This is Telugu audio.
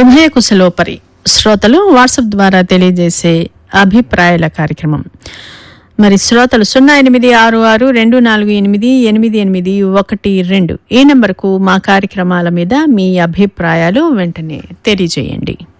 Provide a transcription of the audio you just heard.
ఉభయ కుశలోపరి శ్రోతలు వాట్సాప్ ద్వారా తెలియజేసే అభిప్రాయాల కార్యక్రమం. మరి శ్రోతలు 086624888812 ఈ నంబర్కు మా కార్యక్రమాల మీద మీ అభిప్రాయాలు వెంటనే తెలియజేయండి.